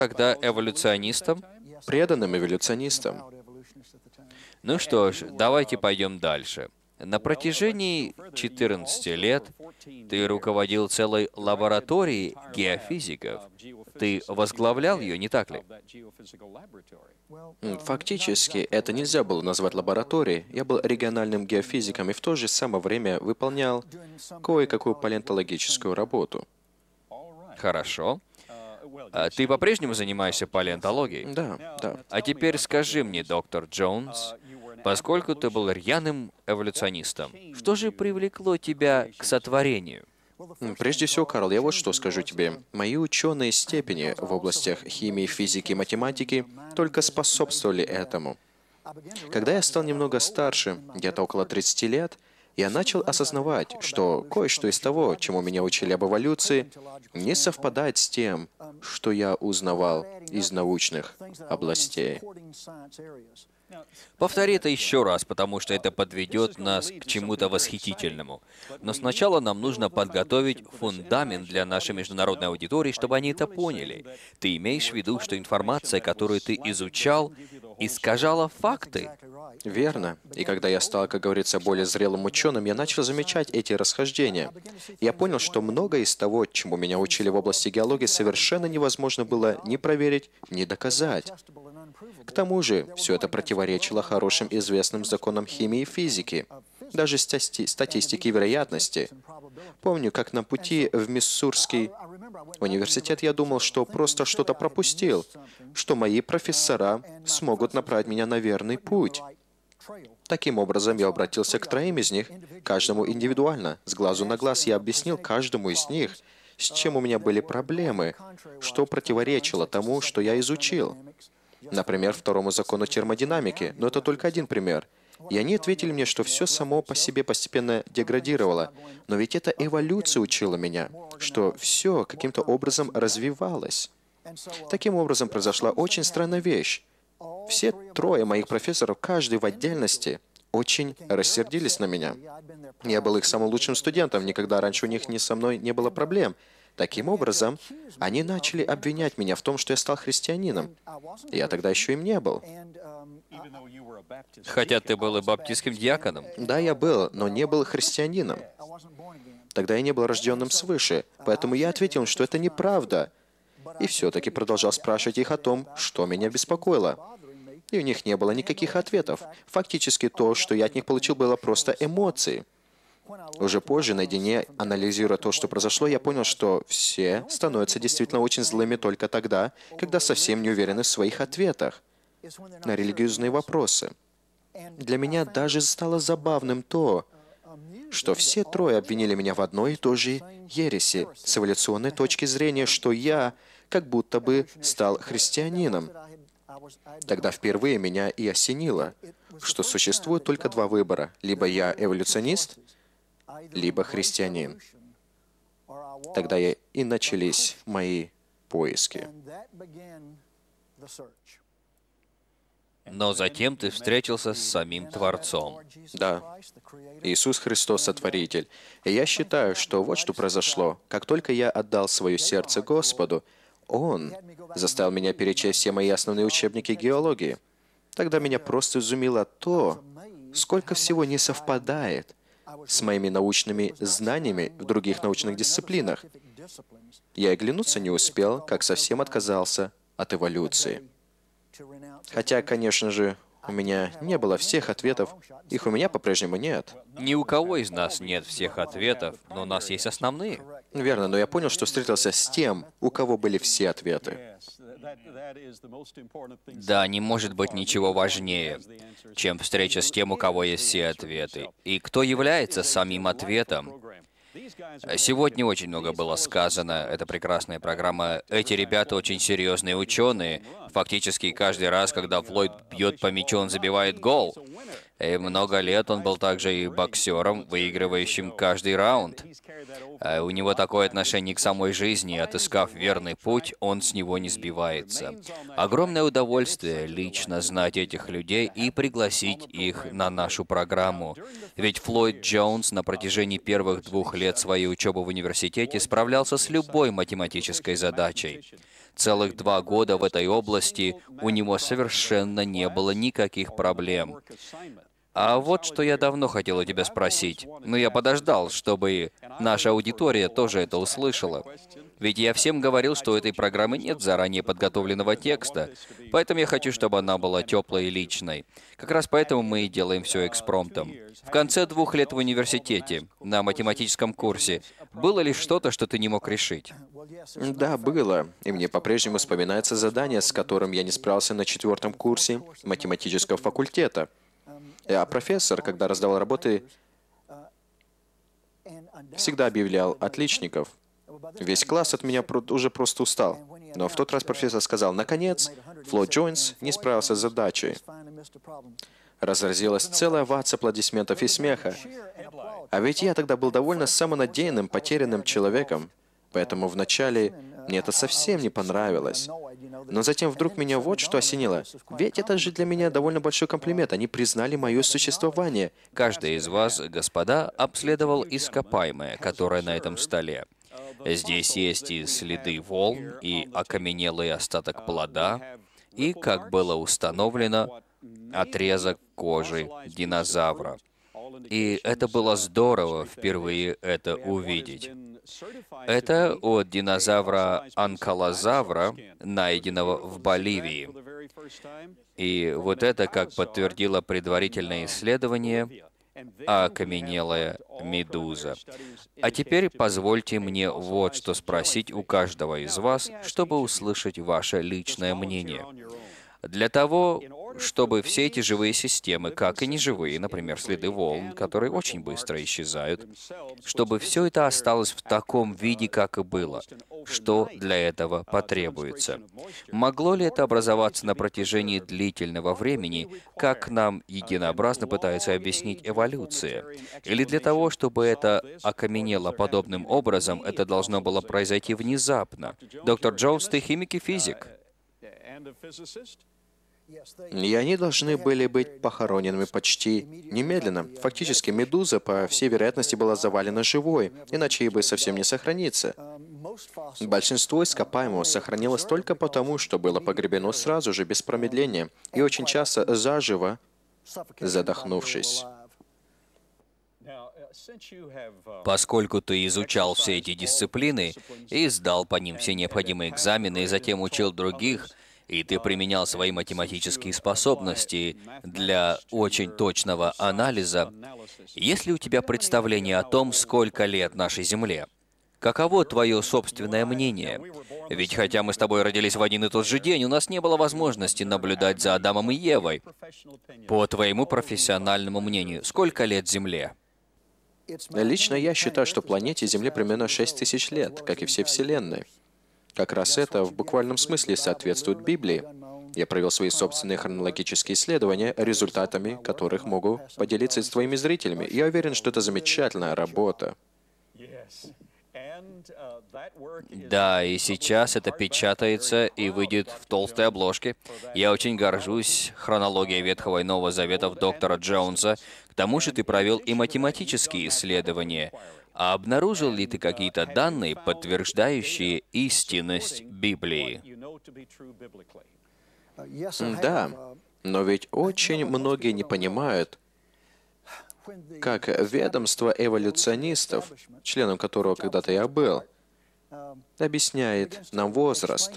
Когда эволюционистом? преданным эволюционистом. Ну что ж, давайте пойдем дальше. На протяжении 14 лет ты руководил целой лабораторией геофизиков. Ты возглавлял ее, не так ли? Фактически, это нельзя было назвать лабораторией. Я был региональным геофизиком и в то же самое время выполнял кое-какую палеонтологическую работу. Хорошо. Ты по-прежнему занимаешься палеонтологией? Да, да. А теперь скажи мне, доктор Джонс, поскольку ты был рьяным эволюционистом, что же привлекло тебя к сотворению? Прежде всего, Карл, я вот что скажу тебе. Мои ученые степени в областях химии, физики и математики только способствовали этому. Когда я стал немного старше, где-то около 30 лет, я начал осознавать, что кое-что из того, чему меня учили об эволюции, не совпадает с тем, что я узнавал из научных областей. Повтори это еще раз, потому что это подведет нас к чему-то восхитительному. Но сначала нам нужно подготовить фундамент для нашей международной аудитории, чтобы они это поняли. Ты имеешь в виду, что информация, которую ты изучал, искажала факты? Верно. И когда я стал, как говорится, более зрелым ученым, я начал замечать эти расхождения. Я понял, что многое из того, чему меня учили в области геологии, совершенно невозможно было ни проверить, ни доказать. К тому же, все это противоречило хорошим известным законам химии и физики, даже статистики и вероятности. Помню, как на пути в Миссурский университет я думал, что просто что-то пропустил, что мои профессора смогут направить меня на верный путь. Таким образом, я обратился к троим из них, каждому индивидуально. С глазу на глаз я объяснил каждому из них, с чем у меня были проблемы, что противоречило тому, что я изучил. Например, второму закону термодинамики, но это только один пример. И они ответили мне, что все само по себе постепенно деградировало. Но ведь это эволюция учила меня, что все каким-то образом развивалось. Таким образом, произошла очень странная вещь. Все трое моих профессоров, каждый в отдельности, очень рассердились на меня. Я был их самым лучшим студентом, никогда раньше у них ни со мной не было проблем. Таким образом, они начали обвинять меня в том, что я стал христианином. Я тогда еще им не был. Хотя ты был и баптистским диаконом. Да, я был, но не был христианином. Тогда я не был рожденным свыше, поэтому я ответил им, что это неправда. И все-таки продолжал спрашивать их о том, что меня беспокоило. И у них не было никаких ответов. Фактически то, что я от них получил, было просто эмоции. Уже позже, наедине, анализируя то, что произошло, я понял, что все становятся действительно очень злыми только тогда, когда совсем не уверены в своих ответах на религиозные вопросы. Для меня даже стало забавным то, что все трое обвинили меня в одной и той же ереси, с эволюционной точки зрения, что я как будто бы стал христианином. Тогда впервые меня и осенило, что существует только два выбора. Либо я эволюционист, либо христианин. Тогда и начались мои поиски. Но затем ты встретился с самим Творцом. Да, Иисус Христос Сотворитель. И я считаю, что вот что произошло. Как только я отдал свое сердце Господу, Он заставил меня перечесть все мои основные учебники геологии. Тогда меня просто изумило то, сколько всего не совпадает с моими научными знаниями в других научных дисциплинах. Я и оглянуться не успел, как совсем отказался от эволюции. Хотя, конечно же, у меня не было всех ответов, их у меня по-прежнему нет. Ни у кого из нас нет всех ответов, но у нас есть основные. Верно, но я понял, что встретился с тем, у кого были все ответы. Да, не может быть ничего важнее, чем встреча с тем, у кого есть все ответы. И кто является самим ответом? Сегодня очень много было сказано, это прекрасная программа. Эти ребята очень серьезные ученые. Фактически каждый раз, когда Флойд бьет по мячу, он забивает гол. И много лет он был также и боксером, выигрывающим каждый раунд. У него такое отношение к самой жизни, отыскав верный путь, он с него не сбивается. Огромное удовольствие лично знать этих людей и пригласить их на нашу программу. Ведь Флойд Джонс на протяжении первых 2 лет своей учебы в университете справлялся с любой математической задачей. целых 2 года в этой области, у него совершенно не было никаких проблем. А вот что я давно хотел у тебя спросить, но я подождал, чтобы наша аудитория тоже это услышала. Ведь я всем говорил, что у этой программы нет заранее подготовленного текста, поэтому я хочу, чтобы она была теплой и личной. Как раз поэтому мы и делаем все экспромтом. В конце 2 лет в университете, на математическом курсе, было ли что-то, что ты не мог решить? Да, было. И мне по-прежнему вспоминается задание, с которым я не справился на 4-м курсе математического факультета. А профессор, когда раздавал работы, всегда объявлял отличников. Весь класс от меня уже просто устал. Но в тот раз профессор сказал: «Наконец, Фло Джойнс не справился с задачей». Разразилась целая ватс аплодисментов и смеха. А ведь я тогда был довольно самонадеянным, потерянным человеком. Поэтому вначале мне это совсем не понравилось. Но затем вдруг меня вот что осенило. Ведь это же для меня довольно большой комплимент. Они признали мое существование. Каждый из вас, господа, обследовал ископаемое, которое на этом столе. Здесь есть и следы волн, и окаменелый остаток плода, и, как было установлено, отрезок кожи динозавра. И это было здорово впервые это увидеть. Это от динозавра анкилозавра, найденного в Боливии. И вот это, как подтвердило предварительное исследование, окаменелая медуза. А теперь позвольте мне вот что спросить у каждого из вас, чтобы услышать ваше личное мнение. Для того, чтобы все эти живые системы, как и неживые, например, следы волн, которые очень быстро исчезают, чтобы все это осталось в таком виде, как и было, что для этого потребуется? Могло ли это образоваться на протяжении длительного времени, как нам единообразно пытается объяснить эволюция? Или для того, чтобы это окаменело подобным образом, это должно было произойти внезапно? Доктор Джонс, ты химик и физик. И они должны были быть похороненными почти немедленно. Фактически, медуза, по всей вероятности, была завалена живой, иначе ей бы совсем не сохраниться. Большинство ископаемого сохранилось только потому, что было погребено сразу же, без промедления, и очень часто заживо, задохнувшись. Поскольку ты изучал все эти дисциплины и сдал по ним все необходимые экзамены, и затем учил других, и ты применял свои математические способности для очень точного анализа, есть ли у тебя представление о том, сколько лет нашей Земле? Каково твое собственное мнение? Ведь хотя мы с тобой родились в один и тот же день, у нас не было возможности наблюдать за Адамом и Евой. По твоему профессиональному мнению, сколько лет Земле? Лично я считаю, что планете Земле примерно 6000 лет, как и всей Вселенной. Как раз это в буквальном смысле соответствует Библии. Я провел свои собственные хронологические исследования, результатами которых могу поделиться с твоими зрителями. Я уверен, что это замечательная работа. Да, и сейчас это печатается и выйдет в толстой обложке. Я очень горжусь хронологией Ветхого и Нового Заветов доктора Джонса. К тому же ты провел и математические исследования. А обнаружил ли ты какие-то данные, подтверждающие истинность Библии? Да, но ведь очень многие не понимают, как ведомство эволюционистов, членом которого когда-то я был, объясняет нам возраст.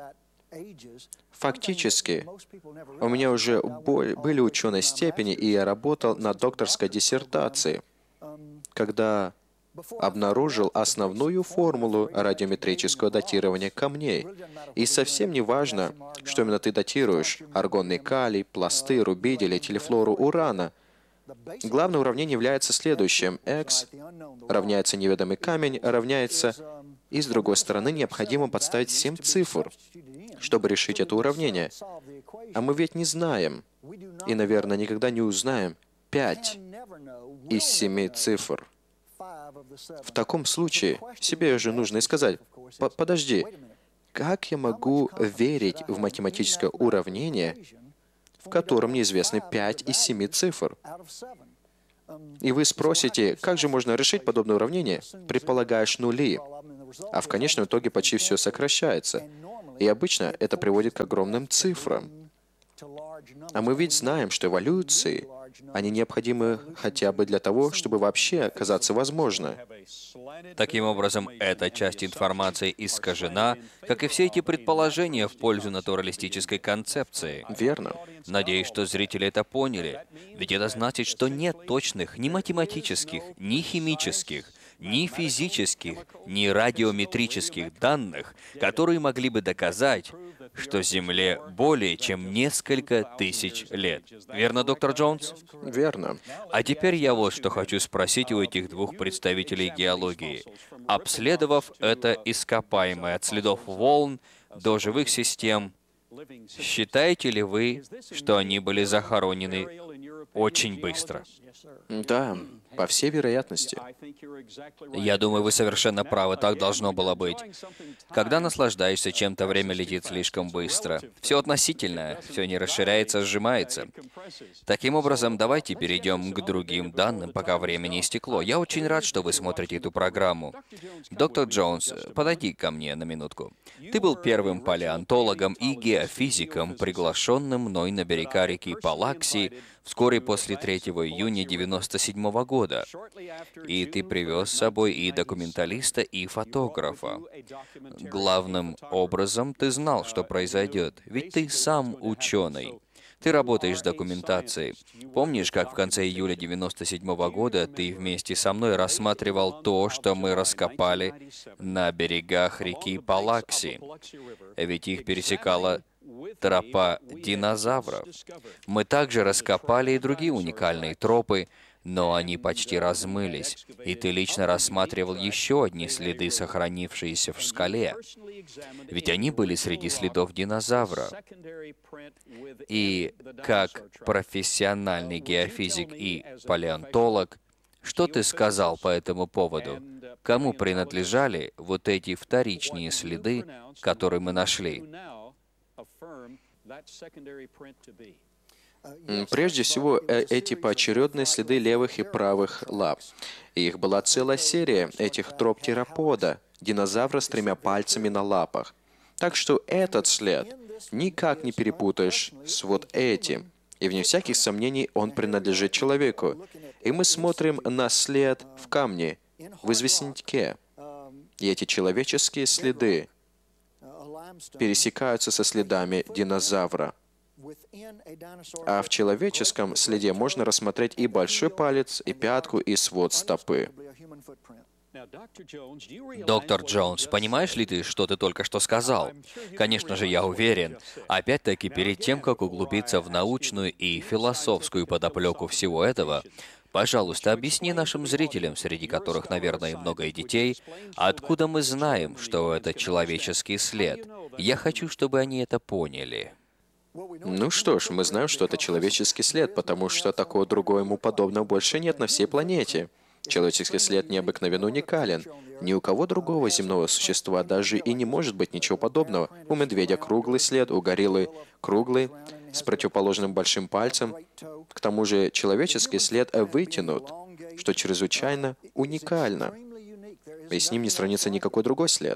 Фактически, у меня уже были ученые степени, и я работал над докторской диссертацией, когда обнаружил основную формулу радиометрического датирования камней. И совсем не важно, что именно ты датируешь — аргонный калий, пласты, рубидий или флору урана. Главное уравнение является следующим. X равняется неведомый камень, равняется... И с другой стороны, необходимо подставить 7 цифр, чтобы решить это уравнение. А мы ведь не знаем, и, наверное, никогда не узнаем 5 из 7 цифр. В таком случае себе же нужно и сказать: подожди, как я могу верить в математическое уравнение, в котором неизвестны 5 из 7 цифр? И вы спросите, как же можно решить подобное уравнение? Предполагаешь нули, а в конечном итоге почти все сокращается. И обычно это приводит к огромным цифрам. А мы ведь знаем, что эволюции, они необходимы хотя бы для того, чтобы вообще оказаться возможно. Таким образом, эта часть информации искажена, как и все эти предположения в пользу натуралистической концепции. Верно. Надеюсь, что зрители это поняли. Ведь это значит, что нет точных ни математических, ни химических, ни физических, ни радиометрических данных, которые могли бы доказать, что Земле более чем несколько тысяч лет. Верно, доктор Джонс? Верно. А теперь я вот что хочу спросить у этих двух представителей геологии. Обследовав это ископаемое от следов волн до живых систем, считаете ли вы, что они были захоронены очень быстро? Да, по всей вероятности. Я думаю, вы совершенно правы, так должно было быть. Когда наслаждаешься чем-то, время летит слишком быстро. Все относительно, все не расширяется, а сжимается. Таким образом, давайте перейдем к другим данным, пока время не истекло. Я очень рад, что вы смотрите эту программу. Доктор Джонс, подойди ко мне на минутку. Ты был первым палеонтологом и геофизиком, приглашенным мной на берега реки Палакси вскоре после 3 июня 1997 года. И ты привез с собой и документалиста, и фотографа. Главным образом ты знал, что произойдет, ведь ты сам ученый. Ты работаешь с документацией. Помнишь, как в конце июля 1997 года ты вместе со мной рассматривал то, что мы раскопали на берегах реки Палакси? Ведь их пересекала тропа динозавров. Мы также раскопали и другие уникальные тропы, но они почти размылись, и ты лично рассматривал еще одни следы, сохранившиеся в скале. Ведь они были среди следов динозавра. И как профессиональный геофизик и палеонтолог, что ты сказал по этому поводу? Кому принадлежали вот эти вторичные следы, которые мы нашли? Прежде всего, эти поочередные следы левых и правых лап. Их была целая серия этих троп теропода, динозавра с 3 пальцами на лапах. Так что этот след никак не перепутаешь с вот этим. И вне всяких сомнений он принадлежит человеку. И мы смотрим на след в камне, в известняке. И эти человеческие следы пересекаются со следами динозавра. А в человеческом следе можно рассмотреть и большой палец, и пятку, и свод стопы. Доктор Джонс, понимаешь ли ты, что ты только что сказал? Конечно же, я уверен. Опять-таки, перед тем, как углубиться в научную и философскую подоплеку всего этого, пожалуйста, объясни нашим зрителям, среди которых, наверное, много и детей, откуда мы знаем, что это человеческий след. Я хочу, чтобы они это поняли. Ну что ж, мы знаем, что это человеческий след, потому что такого другого ему подобного больше нет на всей планете. Человеческий след необыкновенно уникален. Ни у кого другого земного существа даже и не может быть ничего подобного. У медведя круглый след, у гориллы круглый, с противоположным большим пальцем. К тому же человеческий след вытянут, что чрезвычайно уникально. И с ним не сравнится никакой другой след.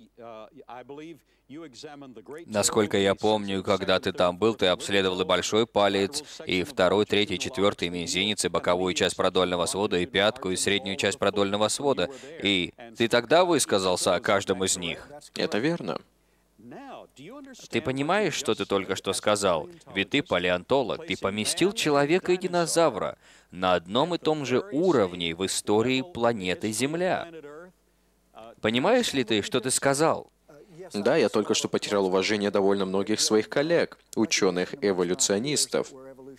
Насколько я помню, когда ты там был, ты обследовал и большой палец, и второй, третий, четвертый мизинец, и боковую часть продольного свода, и пятку, и среднюю часть продольного свода. И ты тогда высказался о каждом из них. Это верно. Ты понимаешь, что ты только что сказал? Ведь ты палеонтолог, ты поместил человека и динозавра на одном и том же уровне в истории планеты Земля. Понимаешь ли ты, что ты сказал? Да, я только что потерял уважение довольно многих своих коллег, ученых-эволюционистов.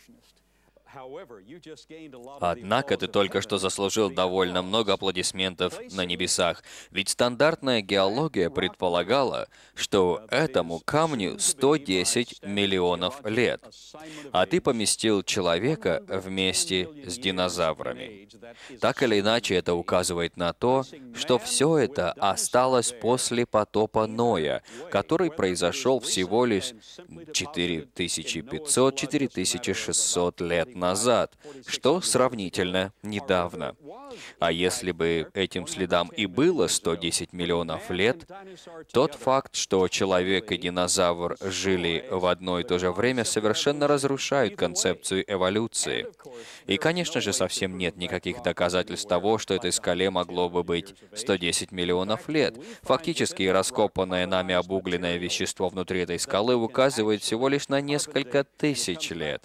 Однако ты только что заслужил довольно много аплодисментов на небесах, ведь стандартная геология предполагала, что этому камню 110 миллионов лет, а ты поместил человека вместе с динозаврами. Так или иначе, это указывает на то, что все это осталось после потопа Ноя, который произошел всего лишь 4500-4600 лет назад, что сравнительно недавно. А если бы этим следам и было 110 миллионов лет, тот факт, что человек и динозавр жили в одно и то же время, совершенно разрушает концепцию эволюции. И, конечно же, совсем нет никаких доказательств того, что этой скале могло бы быть 110 миллионов лет. Фактически, раскопанное нами обугленное вещество внутри этой скалы указывает всего лишь на несколько тысяч лет.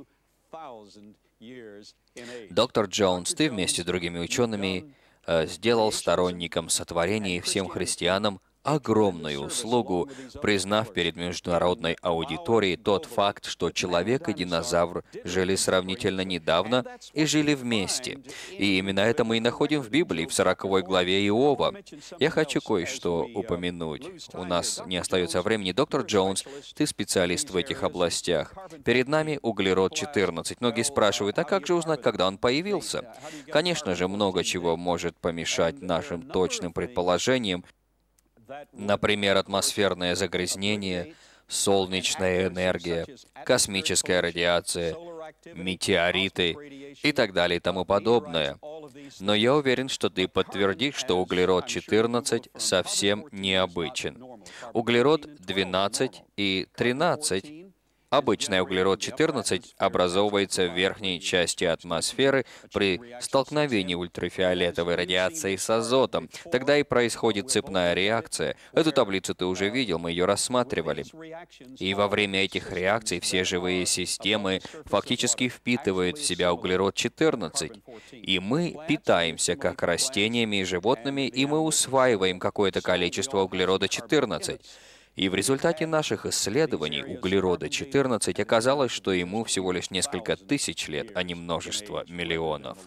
Доктор Джонс, ты вместе с другими учеными сделал сторонникам сотворения и всем христианам огромную услугу, признав перед международной аудиторией тот факт, что человек и динозавр жили сравнительно недавно и жили вместе. И именно это мы и находим в Библии, в 40 главе Иова. Я хочу кое-что упомянуть. У нас не остается времени. Доктор Джонс, ты специалист в этих областях. Перед нами углерод-14. Многие спрашивают, а как же узнать, когда он появился? Конечно же, много чего может помешать нашим точным предположениям. Например, атмосферное загрязнение, солнечная энергия, космическая радиация, метеориты и так далее и тому подобное. Но я уверен, что ты подтвердишь, что углерод-14 совсем необычен. Углерод-12 и 13 обычный углерод-14 образовывается в верхней части атмосферы при столкновении ультрафиолетовой радиации с азотом. Тогда и происходит цепная реакция. Эту таблицу ты уже видел, мы ее рассматривали. И во время этих реакций все живые системы фактически впитывают в себя углерод-14. И мы питаемся как растениями и животными, и мы усваиваем какое-то количество углерода-14. И в результате наших исследований углерода-14 оказалось, что ему всего лишь несколько тысяч лет, а не множество миллионов.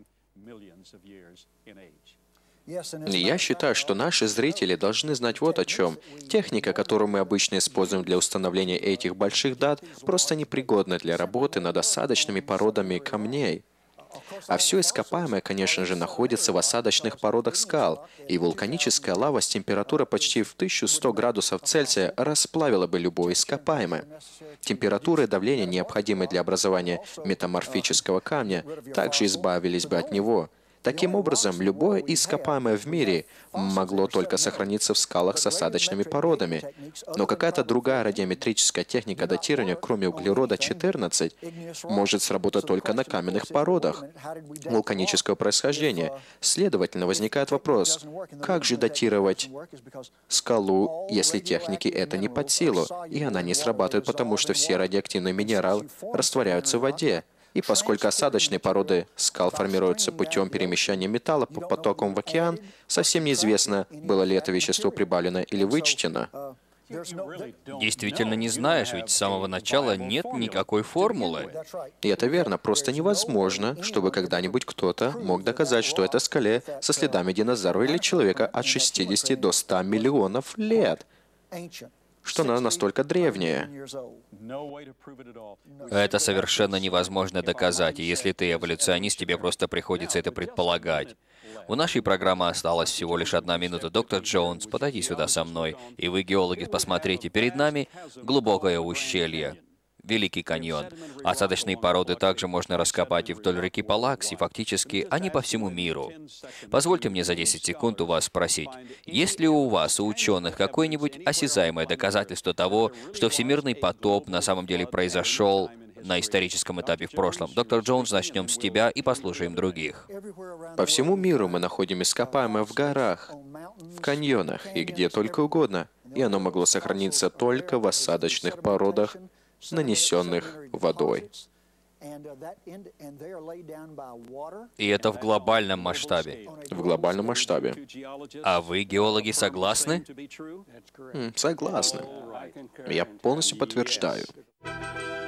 Я считаю, что наши зрители должны знать вот о чем. Техника, которую мы обычно используем для установления этих больших дат, просто непригодна для работы над осадочными породами камней. А все ископаемое, конечно же, находится в осадочных породах скал, и вулканическая лава с температурой почти в 1100 градусов Цельсия расплавила бы любое ископаемое. Температура и давление, необходимые для образования метаморфического камня, также избавились бы от него. Таким образом, любое ископаемое в мире могло только сохраниться в скалах с осадочными породами. Но какая-то другая радиометрическая техника датирования, кроме углерода-14, может сработать только на каменных породах вулканического происхождения. Следовательно, возникает вопрос, как же датировать скалу, если технике это не под силу, и она не срабатывает, потому что все радиоактивные минералы растворяются в воде. И поскольку осадочные породы скал формируются путем перемещения металла по потокам в океан, совсем неизвестно, было ли это вещество прибавлено или вычтено. Действительно не знаешь, ведь с самого начала нет никакой формулы. И это верно, просто невозможно, чтобы когда-нибудь кто-то мог доказать, что это скале со следами динозавра или человека от 60 до 100 миллионов лет, что она настолько древняя. Это совершенно невозможно доказать, и если ты эволюционист, тебе просто приходится это предполагать. У нашей программы осталась всего лишь 1 минута. Доктор Джонс, подойди сюда со мной. И вы, геологи, посмотрите, перед нами глубокое ущелье. Великий каньон. Осадочные породы также можно раскопать и вдоль реки Палакс, и фактически они по всему миру. Позвольте мне за 10 секунд у вас спросить, есть ли у вас, у ученых, какое-нибудь осязаемое доказательство того, что всемирный потоп на самом деле произошел на историческом этапе в прошлом? Доктор Джонс, начнем с тебя и послушаем других. По всему миру мы находим ископаемое в горах, в каньонах и где только угодно, и оно могло сохраниться только в осадочных породах, нанесенных водой. И это в глобальном масштабе. В глобальном масштабе. А вы, геологи, согласны? Согласны. Я полностью подтверждаю.